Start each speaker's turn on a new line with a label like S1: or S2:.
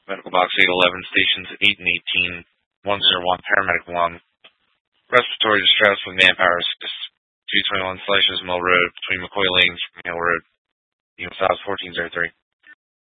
S1: Medical box 811, stations 8 and 18, 101, paramedic 1. Respiratory distress with manpower 221 Slashes Mill Road between McCoy Lanes and Hill Road. Unit 1403.